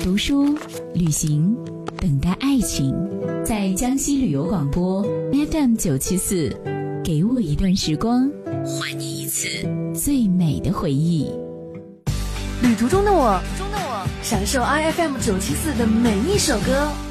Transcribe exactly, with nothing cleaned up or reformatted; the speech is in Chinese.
读书、旅行，等待爱情。在江西旅游广播 F M 九七四，给我一段时光，还你一次最美的回忆。 旅途中的我，中的我，享受 I F M 九七四的每一首歌。